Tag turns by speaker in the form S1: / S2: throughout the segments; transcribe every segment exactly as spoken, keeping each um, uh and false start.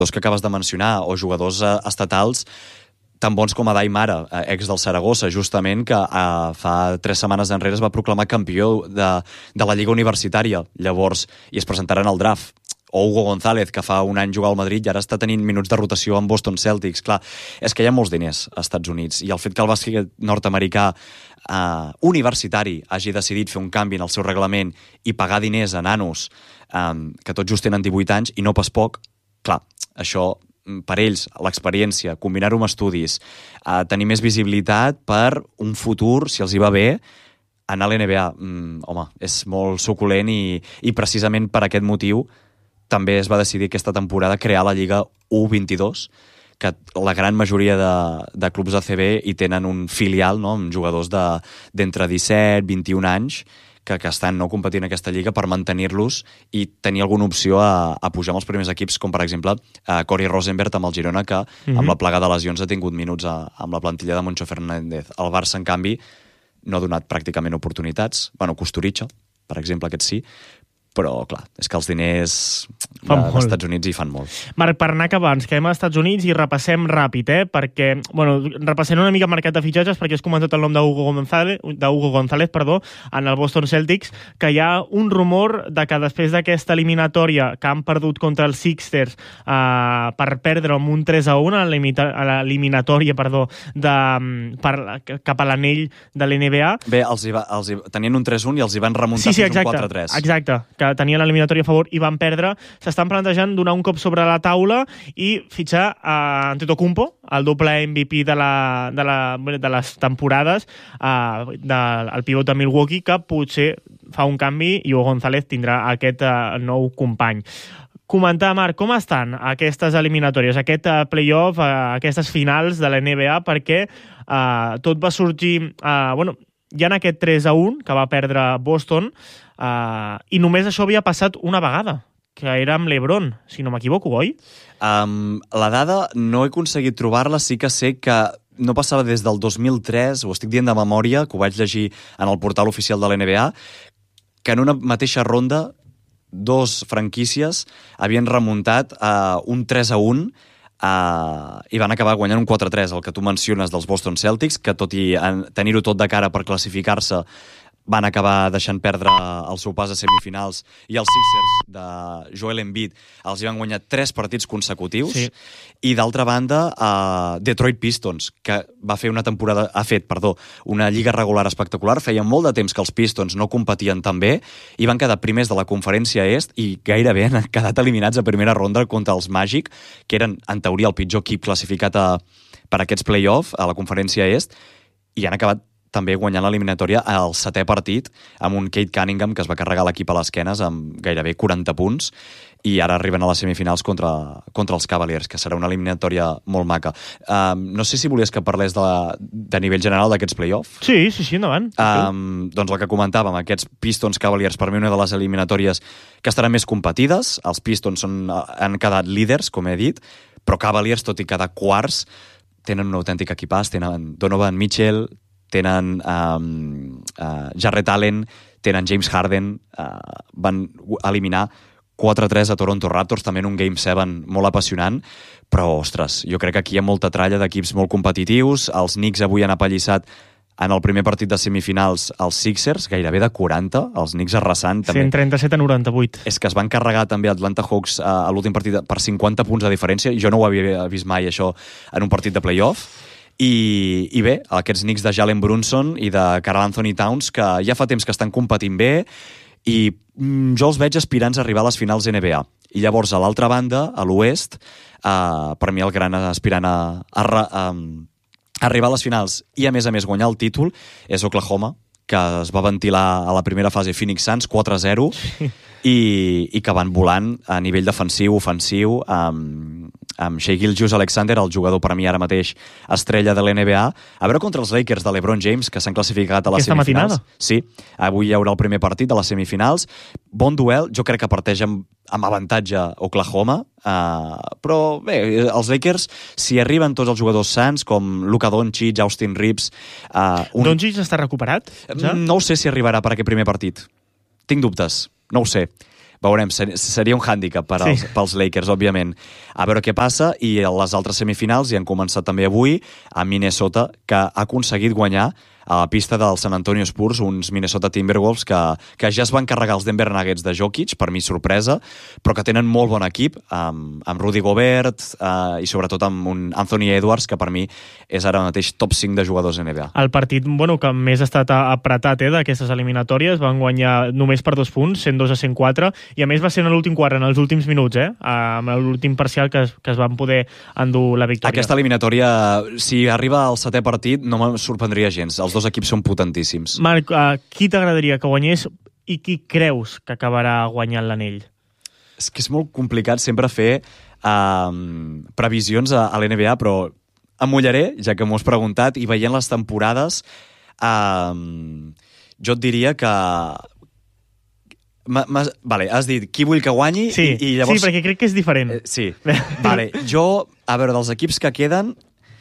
S1: que acabes de mencionar, o jugadors eh, estatals tan bons com Adai Mara, ex del Saragossa, justament, que eh, fa tres setmanes enrere es va proclamar campió de, de la Lliga Universitària, llavors, i es presentaran al draft. O Hugo González, que fa un any jugava al Madrid i ara està tenint minuts de rotació amb Boston Celtics. Clar, és que hi ha molts diners als Estats Units, i el fet que el bàsquet nord-americà eh, universitari hagi decidit fer un canvi en el seu reglament i pagar diners a nanos eh, que tot just tenen divuit anys, i no pas poc, clar, això per ells, l'experiència, combinar-ho amb estudis, eh, tenir més visibilitat per un futur, si els hi va bé, anar a l'N B A. Mm, home, és molt suculent i, i precisament per aquest motiu també es va decidir aquesta temporada crear la Lliga U vint-i-dos, que la gran majoria de, de clubs A C B hi tenen un filial, no?, amb jugadors d'entre de, disset i vint-i-un anys, que, que estan no competint en aquesta lliga per mantenir-los i tenir alguna opció a, a pujar amb els primers equips, com per exemple a Corey Rosenberg amb el Girona, que mm-hmm. amb la plaga de lesions ha tingut minuts a, amb la plantilla de Moncho Fernández. El Barça, en canvi, no ha donat pràcticament oportunitats. Bueno, Kusturica, per exemple, aquest sí, però, clar, és que els diners dels Estats Units hi fan molt.
S2: Marc, per anar acabant, ens quedem als Estats Units i repassem ràpid, eh? Perquè, bueno, repassem una mica el mercat de fitxatges, perquè has comentat el nom d'Hugo González, d'Hugo González, perdó, en el Boston Celtics, que hi ha un rumor de que després d'aquesta eliminatòria que han perdut contra els Sixers eh, per perdre amb un tres a un a l'eliminatòria, perdó, de, per, cap a l'anell de l'N B A.
S1: Bé, els hi va, els hi, tenien un tres a un i els hi van remuntar
S2: sí, sí,
S1: fins un quatre a tres.
S2: Exacte, que tenien l'eliminatòria a favor i van perdre, s'estan plantejant donar un cop sobre la taula i fitxar a Antetokounmpo, el doble M V P de, la, de, la, de les temporades, uh, del de, pivot de Milwaukee, que potser fa un canvi i Hugo González tindrà aquest uh, nou company. Comentar, Marc, com estan aquestes eliminatòries, aquest uh, playoff, uh, aquestes finals de la N B A, perquè uh, tot va sorgir... Uh, bueno, hi ha aquest tres a un que va perdre Boston, uh, i només això havia passat una vegada, que era amb l'Ebron, si no m'equivoco, oi?
S1: Um, la dada no he aconseguit trobar-la, sí que sé que no passava des del dos mil tres, ho estic dient de memòria, que ho vaig llegir en el portal oficial de l'N B A, que en una mateixa ronda dos franquícies havien remuntat uh, un tres a un Uh, i van acabar guanyant un quatre a tres, el que tu menciones dels Boston Celtics, que tot i tenir-ho tot de cara per classificar-se van acabar deixant perdre el seu pas a semifinals, i els Sixers de Joel Embiid els hi van guanyar tres partits consecutius, sí. I d'altra banda uh, Detroit Pistons, que va fer una temporada, ha fet, perdó, una lliga regular espectacular, feia molt de temps que els Pistons no competien tan bé i van quedar primers de la conferència est i gairebé han quedat eliminats a primera ronda contra els Magic, que eren en teoria el pitjor equip classificat a, per aquests play-off a la conferència est, i han acabat també guanyant l'eliminatòria al setè partit amb un Kate Cunningham que es va carregar l'equip a les esquenes amb gairebé quaranta punts, i ara arriben a les semifinals contra, contra els Cavaliers, que serà una eliminatòria molt maca. Um, no sé si volies que parlés de, de nivell general d'aquests play-off.
S2: Sí, sí, sí, endavant.
S1: Um, doncs el que comentàvem, aquests Pistons Cavaliers, per mi una de les eliminatòries que estaran més competides. Els Pistons són, han quedat líders, com he dit, però Cavaliers, tot i quedar quarts, tenen un autèntic equipàs, tenen Donovan Mitchell, tenen um, uh, Jarrett Allen, tenen James Harden, uh, van eliminar quatre a tres a Toronto Raptors, també en un Game set molt apassionant, però, ostres, jo crec que aquí hi ha molta tralla d'equips molt competitius. Els Knicks avui han apallissat en el primer partit de semifinals els Sixers, gairebé de quaranta, els Knicks arrasant també.
S2: cent trenta-set a noranta-vuit.
S1: És que es van carregar també Atlanta Hawks a l'últim partit per cinquanta punts de diferència, jo no ho havia vist mai això en un partit de playoff. I, i bé, aquests Knicks de Jalen Brunson i de Karl Anthony Towns, que ja fa temps que estan competint bé, i mm, jo els veig aspirants a arribar a les finals N B A. I llavors, a l'altra banda, a l'oest, eh, per mi el gran aspirant a, a, a, a arribar a les finals i, a més a més, guanyar el títol és Oklahoma, que es va ventilar a la primera fase Phoenix Suns quatre a zero, i, i que van volant a nivell defensiu, ofensiu, amb, amb Shai Gilgeous-Alexander, el jugador per mi ara mateix estrella de l'N B A, a veure contra els Lakers de LeBron James, que s'han classificat a les
S2: Aquesta
S1: semifinals.
S2: Matinada.
S1: Sí, avui hi haurà el primer partit de les semifinals. Bon duel, jo crec que parteix amb, amb avantatge Oklahoma, uh, però bé, els Lakers, si arriben tots els jugadors sants, com Luka Doncic, Austin Reeves... Uh, un...
S2: Doncic està recuperat? Ja?
S1: No ho sé si arribarà per aquest primer partit. Tinc dubtes. No ho sé. veurem, seria un hàndicap per als, sí. pels Lakers, òbviament. A veure què passa, i les altres semifinals, i han començat també avui, a Minnesota, que ha aconseguit guanyar a la pista del San Antonio Spurs, uns Minnesota Timberwolves que, que ja es van carregar els Denver Nuggets de Jokic, per mi sorpresa, però que tenen molt bon equip, amb, amb Rudy Gobert eh, i sobretot amb un Anthony Edwards, que per mi és ara mateix top cinc de jugadors N B A.
S2: El partit bueno, que més ha estat apretat eh, d'aquestes eliminatòries, van guanyar només per dos punts, cent dos a cent quatre, i a més va ser en l'últim quart, en els últims minuts, eh, amb l'últim parcial que es, que es van poder endur la victòria.
S1: Aquesta eliminatòria, si arriba al setè partit, no me sorprendria gens. Els dos equips són potentíssims.
S2: Marc, uh, qui t'agradaria que guanyés i qui creus que acabarà guanyant l'anell?
S1: És que és molt complicat sempre fer uh, previsions a, a l'N B A, però em mullaré, ja que m'ho has preguntat, i veient les temporades, uh, jo et diria que... Ma, ma, vale, has dit qui vull que guanyi,
S2: sí,
S1: i, i llavors...
S2: Sí, perquè crec que és diferent.
S1: Eh, sí, vale. Jo, a veure, dels equips que queden,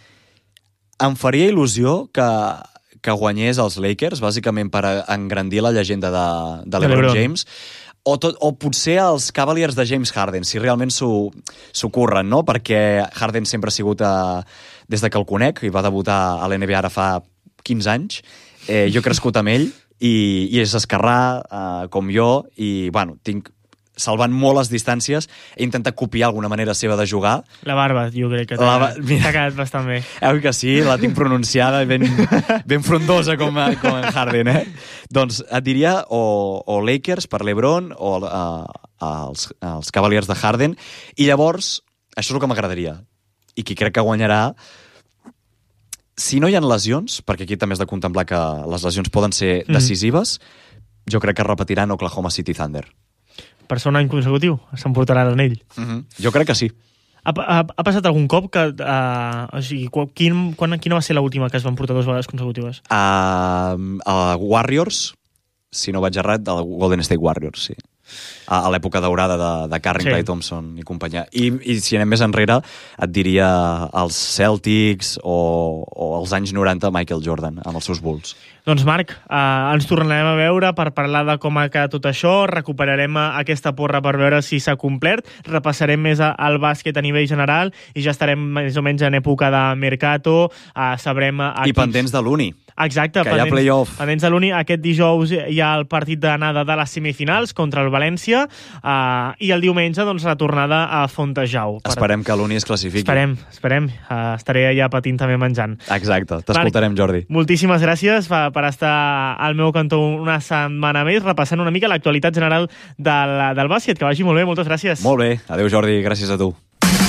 S1: em faria il·lusió que, que guanyés els Lakers, bàsicament per engrandir la llegenda de, de LeBron, LeBron James, o, tot, o potser els Cavaliers de James Harden, si realment s'ho curren, no? Perquè Harden sempre ha sigut, a, des de que el conec, i va debutar a l'N B A ara fa quinze anys, eh, jo he crescut amb ell, i, i és esquerrà, eh, com jo, i, bueno, tinc... salvant molt les distàncies, he intentat copiar alguna manera seva de jugar.
S2: La barba, jo crec que t'ha quedat bastant bé.
S1: Eh que sí, la tinc pronunciada ben, ben frondosa com, a, com en Harden, eh? Doncs et diria o, o Lakers per LeBron o uh, els, els Cavaliers de Harden, i llavors, això és el que m'agradaria. I qui crec que guanyarà, si no hi ha lesions, perquè aquí també has de contemplar que les lesions poden ser decisives, mm. jo crec que repetiran Oklahoma City Thunder.
S2: Per ser un any consecutiu s'emportarà l'anell.
S1: Uh-huh. Jo crec que sí.
S2: Ha, ha, ha passat algun cop que... Uh, o sigui, quin, quan, quina va ser l'última que es van portar dues vegades consecutives?
S1: Uh, a Warriors, si no vaig errat, del Golden State Warriors, sí. A, a l'època daurada de, de Curry, sí. Klay Thompson i companyia. I, I si anem més enrere, et diria els Celtics o, o els anys noranta Michael Jordan, amb els seus Bulls.
S2: Doncs Marc, eh, ens tornarem a veure per parlar de com ha quedat tot això, recuperarem aquesta porra per veure si s'ha complert, repassarem més al bàsquet a nivell general i ja estarem més o menys en època de Mercato, eh, sabrem... Equips...
S1: I pendents de l'Uni.
S2: Exacte,
S1: que hi ha playoff.
S2: Pendents de l'Uni. Aquest dijous hi ha el partit d'anada de les semifinals contra el València uh, i el diumenge doncs, la tornada a Fontejau.
S1: Esperem que l'Uni es classifiqui.
S2: Esperem, esperem. Uh, estaré allà patint també menjant.
S1: Exacte, t'escoltarem, Jordi.
S2: Moltíssimes gràcies per, per estar al meu cantó una setmana més, repassant una mica l'actualitat general del, del bàsquet. Que vagi molt bé, moltes gràcies.
S1: Molt bé, adeu Jordi, gràcies a tu.